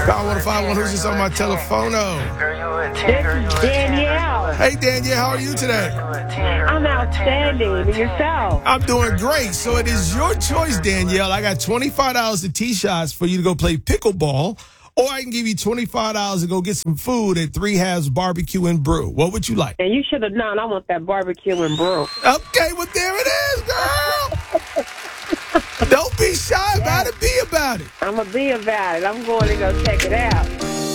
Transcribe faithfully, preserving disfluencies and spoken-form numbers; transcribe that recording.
Power one oh five one, who's this on my telephono? This is Danielle. Hey, Danielle, how are you today? I'm outstanding. And yourself? I'm doing great. So it is your choice, Danielle. I got twenty-five dollars in tee shots for you to go play pickleball, or I can give you twenty-five dollars to go get some food at Three Halves Barbecue and Brew. What would you like? And you should have known I want that barbecue and brew. Okay, well, there it is, girl. Don't be shy about it. Be about it. I'm going to be about it. I'm going to go check it out.